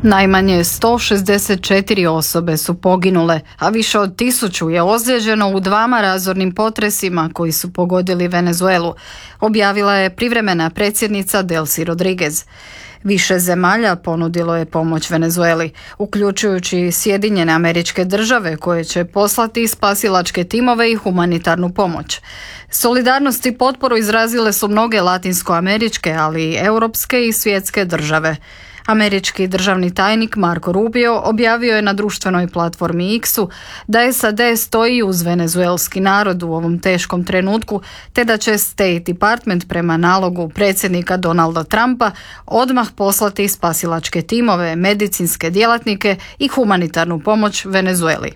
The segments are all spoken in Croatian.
Najmanje 164 osobe su poginule, a više od 1000 je ozlijeđeno u 2 razornim potresima koji su pogodili Venezuelu, objavila je privremena predsjednica Delcy Rodriguez. Više zemalja ponudilo je pomoć Venezueli, uključujući Sjedinjene Američke Države koje će poslati spasilačke timove i humanitarnu pomoć. Solidarnost i potporu izrazile su mnoge latinskoameričke, ali i europske i svjetske države. Američki državni tajnik Marco Rubio objavio je na društvenoj platformi X-u da SAD stoji uz venezuelski narod u ovom teškom trenutku, te da će State Department prema nalogu predsjednika Donalda Trumpa odmah poslati spasilačke timove, medicinske djelatnike i humanitarnu pomoć Venezueli.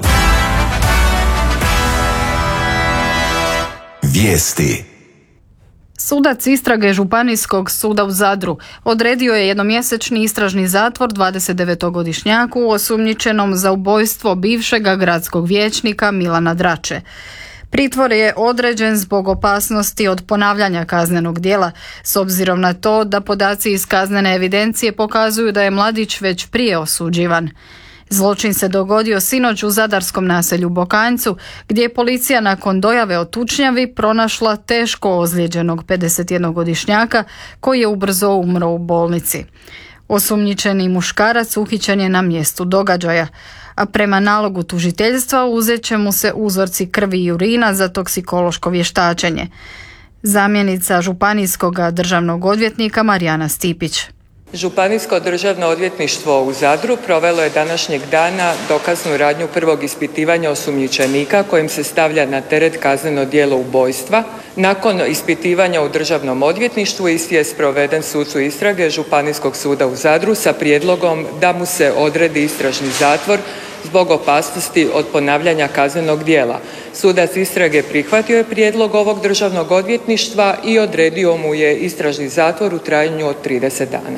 Vijesti. Sudac istrage Županijskog suda u Zadru odredio je jednomjesečni istražni zatvor 29-godišnjaku osumnjičenom za ubojstvo bivšega gradskog vijećnika Milana Drače. Pritvor je određen zbog opasnosti od ponavljanja kaznenog djela, s obzirom na to da podaci iz kaznene evidencije pokazuju da je mladić već prije osuđivan. Zločin se dogodio sinoć u zadarskom naselju Bokanjcu, gdje je policija nakon dojave o tučnjavi pronašla teško ozlijeđenog 51-godišnjaka koji je ubrzo umro u bolnici. Osumnjičeni muškarac uhićen je na mjestu događaja, a prema nalogu tužiteljstva uzet će mu se uzorci krvi i urina za toksikološko vještačenje. Zamjenica županijskog državnog odvjetnika Marijana Stipić. Županijsko državno odvjetništvo u Zadru provelo je današnjeg dana dokaznu radnju prvog ispitivanja osumnjičenika kojim se stavlja na teret kazneno djelo ubojstva. Nakon ispitivanja u državnom odvjetništvu isti je sproveden sucu istrage Županijskog suda u Zadru sa prijedlogom da mu se odredi istražni zatvor zbog opasnosti od ponavljanja kaznenog djela. Sudac istrage prihvatio je prijedlog ovog državnog odvjetništva i odredio mu je istražni zatvor u trajanju od 30 dana.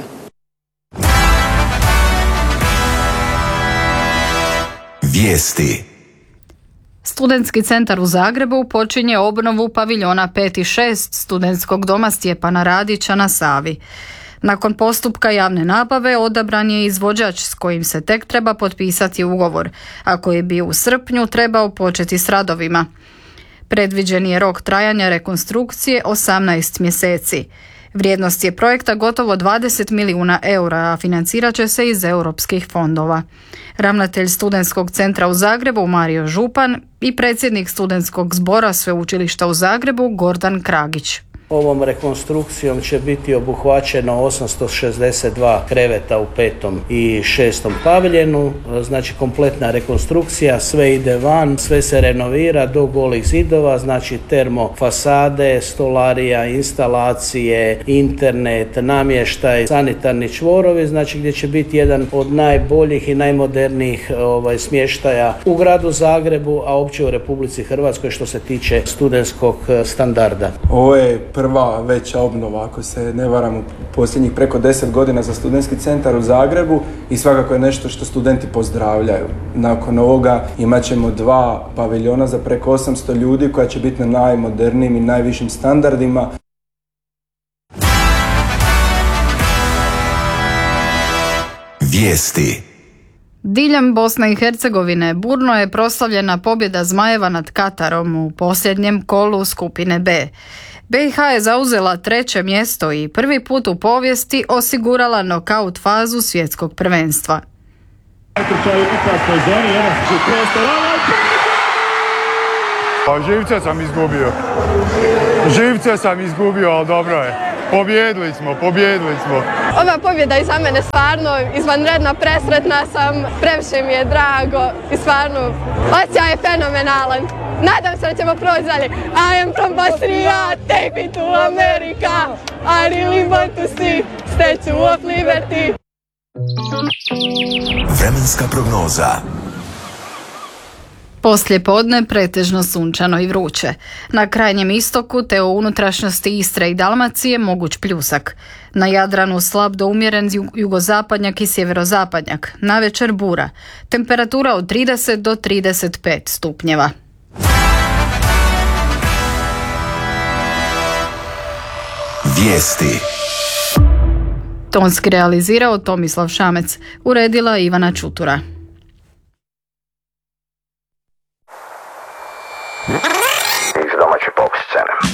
Vijesti. Studentski centar u Zagrebu počinje obnovu paviljona 5 i 6 studentskog doma Stjepana Radića na Savi. Nakon postupka javne nabave odabran je izvođač s kojim se tek treba potpisati ugovor, a koji bi u srpnju trebao početi s radovima. Predviđen je rok trajanja rekonstrukcije 18 mjeseci. Vrijednost je projekta gotovo 20 milijuna eura, a financirat će se iz europskih fondova. Ravnatelj Studentskog centra u Zagrebu Mario Župan i predsjednik Studentskog zbora Sveučilišta u Zagrebu Gordan Kragić. Ovom rekonstrukcijom će biti obuhvaćeno 862 kreveta u 5. i 6. paviljenu, znači kompletna rekonstrukcija, sve ide van, sve se renovira do golih zidova, znači termofasade, stolarija, instalacije, internet, namještaj, sanitarni čvorovi, znači gdje će biti jedan od najboljih i najmodernijih smještaja u gradu Zagrebu, a uopće u Republici Hrvatskoj što se tiče studentskog standarda. Ovo je prva veća obnova, ako se ne varam, u posljednjih preko 10 godina za studentski centar u Zagrebu i svakako je nešto što studenti pozdravljaju. Nakon ovoga imat ćemo 2 paviljona za preko 800 ljudi koja će biti na najmodernijim i najvišim standardima. Vijesti. Diljem Bosne i Hercegovine burno je proslavljena pobjeda Zmajeva nad Katarom u posljednjem kolu skupine B. BiH je zauzela 3. mjesto i prvi put u povijesti osigurala nokaut fazu svjetskog prvenstva. Pa živce sam izgubio, ali dobro je. Pobjedili smo. Ova pobjeda je za mene stvarno izvanredna, presretna sam, previše mi je drago i stvarno osjećaj je fenomenalan. Nadam se da ćemo proći dalje. I am from Bosnia, take me to America. I really want to see Statue of Liberty. Vremenska prognoza. Poslije podne pretežno sunčano i vruće. Na krajnjem istoku te u unutrašnjosti Istre i Dalmacije moguć pljusak. Na Jadranu slab do umjeren jugozapadnjak i sjeverozapadnjak. Navečer bura. Temperatura od 30 do 35 stupnjeva. Vijesti. tonski realizirao Tomislav Šamec, uredila Ivana Čutura. Iz domaće pop scene.